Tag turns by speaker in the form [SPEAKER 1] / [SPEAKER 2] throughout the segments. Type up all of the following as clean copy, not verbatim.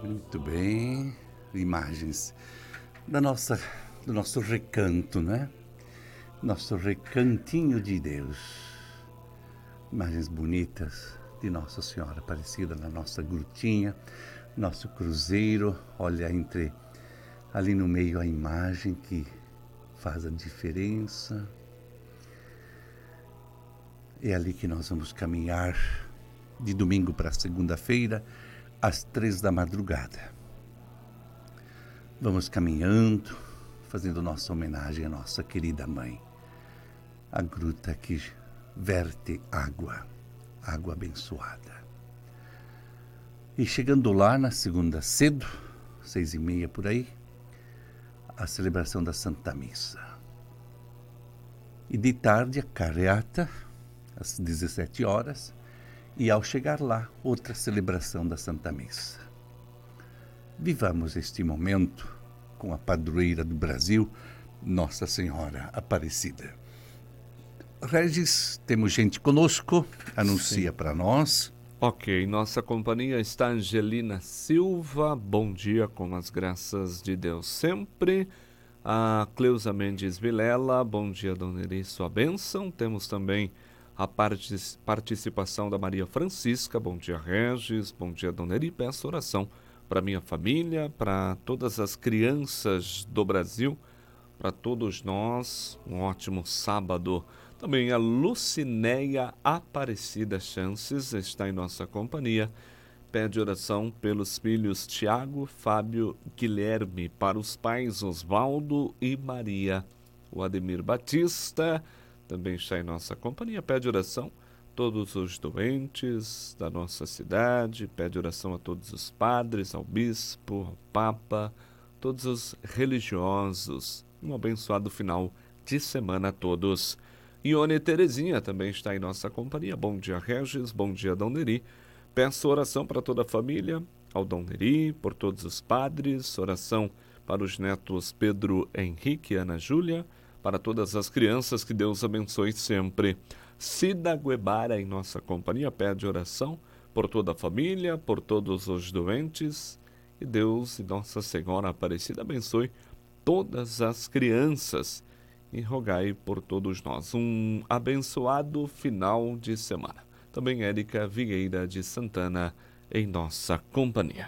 [SPEAKER 1] Muito bem, imagens do nosso recanto, né? Nosso recantinho de Deus. Imagens bonitas de Nossa Senhora Aparecida na nossa grutinha, nosso cruzeiro. Olha ali no meio a imagem que faz a diferença. É ali que nós vamos caminhar de domingo para segunda-feira, às 3 da madrugada. Vamos caminhando, fazendo nossa homenagem à nossa querida mãe, a gruta que verte água abençoada. E chegando lá na segunda cedo, 6h30 por aí, a celebração da Santa Missa. E de tarde a carreata, às 17 horas, e ao chegar lá, outra celebração da Santa Missa. Vivamos este momento com a padroeira do Brasil, Nossa Senhora Aparecida. Regis, temos gente conosco, anuncia para nós.
[SPEAKER 2] Ok, nossa companhia está Angelina Silva, bom dia com as graças de Deus sempre. A Cleusa Mendes Vilela, bom dia Dona Eri, sua bênção. Temos também a participação da Maria Francisca, bom dia Regis, bom dia Dona Eri, peço oração para minha família, para todas as crianças do Brasil, para todos nós, um ótimo sábado. Também a Lucinéia Aparecida Chances está em nossa companhia. Pede oração pelos filhos Tiago, Fábio, Guilherme, para os pais Osvaldo e Maria. O Ademir Batista também está em nossa companhia. Pede oração a todos os doentes da nossa cidade. Pede oração a todos os padres, ao bispo, ao papa, todos os religiosos. Um abençoado final de semana a todos. Ione Terezinha também está em nossa companhia. Bom dia, Regis. Bom dia, Dona Eri. Peço oração para toda a família, ao Dom Eri, por todos os padres. Oração para os netos Pedro Henrique e Ana Júlia. Para todas as crianças, que Deus abençoe sempre. Cida Guebara em nossa companhia pede oração por toda a família, por todos os doentes. E Deus e Nossa Senhora Aparecida abençoe todas as crianças. E rogai por todos nós. Um abençoado final de semana. Também Érica Vieira de Santana em nossa companhia.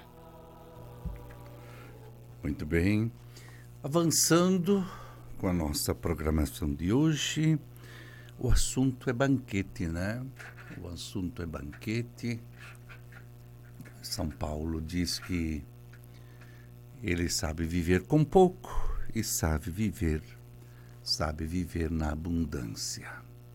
[SPEAKER 1] Muito bem. Avançando com a nossa programação de hoje, o assunto é banquete, né? O assunto é banquete. São Paulo diz que ele sabe viver com pouco e sabe viver na abundância.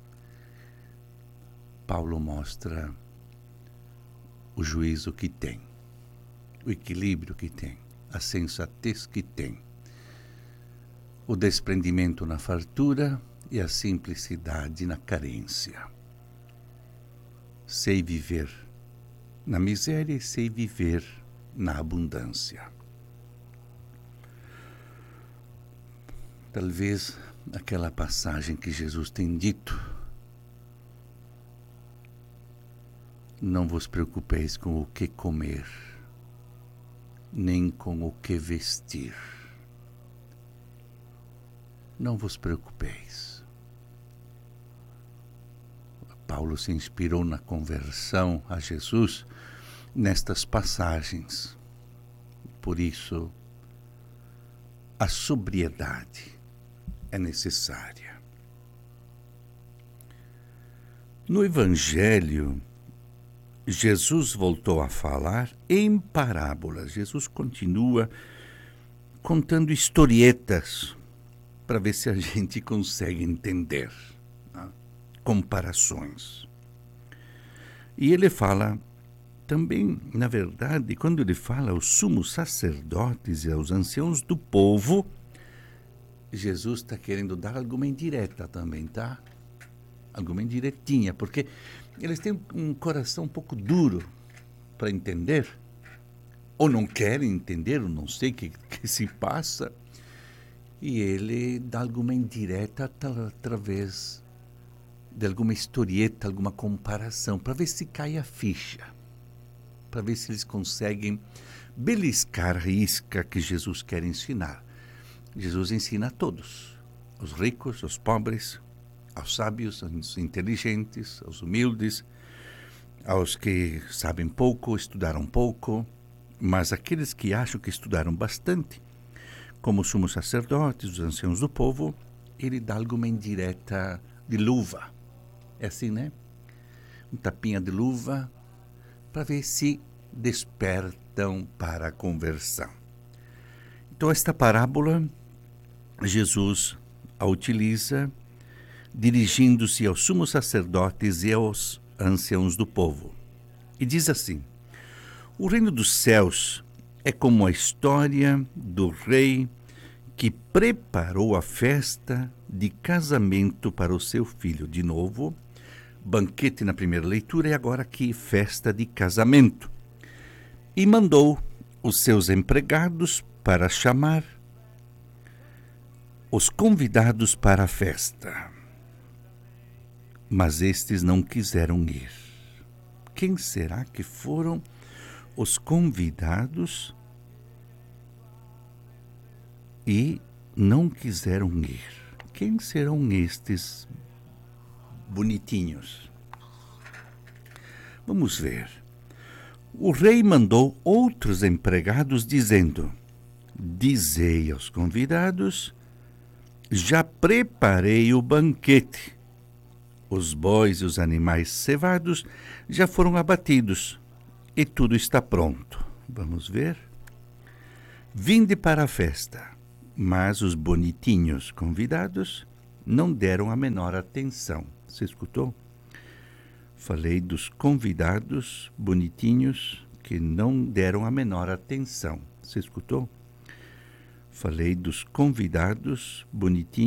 [SPEAKER 1] Paulo mostra o juízo que tem, o equilíbrio que tem, a sensatez que tem, o desprendimento na fartura e a simplicidade na carência. Sei viver na miséria e sei viver na abundância. Talvez aquela passagem que Jesus tem dito: não vos preocupeis com o que comer, nem com o que vestir. Não vos preocupeis. Paulo se inspirou na conversão a Jesus nestas passagens. Por isso, a sobriedade é necessária. No Evangelho, Jesus voltou a falar em parábolas. Jesus continua contando historietas para ver se a gente consegue entender, né? Comparações. E ele fala também, na verdade, quando ele fala aos sumos sacerdotes e aos anciãos do povo, Jesus está querendo dar alguma indireta também, tá? Alguma indiretinha, porque eles têm um coração um pouco duro para entender, ou não querem entender, ou não sei o que se passa, e ele dá alguma indireta através de alguma historieta, alguma comparação, para ver se cai a ficha. para ver se eles conseguem beliscar a isca que Jesus quer ensinar. Jesus ensina a todos, aos ricos, aos pobres, aos sábios, aos inteligentes, aos humildes, aos que sabem pouco, estudaram pouco, mas aqueles que acham que estudaram bastante, como os sumos sacerdotes, os anciãos do povo, ele dá alguma indireta de luva. É assim, né? Um tapinha de luva para ver se despertam para a conversão. Então, esta parábola, Jesus a utiliza dirigindo-se aos sumos sacerdotes e aos anciãos do povo. E diz assim: o reino dos céus é como a história do rei que preparou a festa de casamento para o seu filho. De novo, banquete na primeira leitura e agora aqui festa de casamento. E mandou os seus empregados para chamar os convidados para a festa. Mas estes não quiseram ir. Quem será que foram os convidados e não quiseram ir? Quem serão estes bonitinhos? Vamos ver. O rei mandou outros empregados dizendo: dizei aos convidados, já preparei o banquete. Os bois e os animais cevados já foram abatidos e tudo está pronto. Vamos ver. Vinde para a festa. Mas os bonitinhos convidados não deram a menor atenção. Você escutou? Falei dos convidados bonitinhos que não deram a menor atenção. Você escutou? Falei dos convidados bonitinhos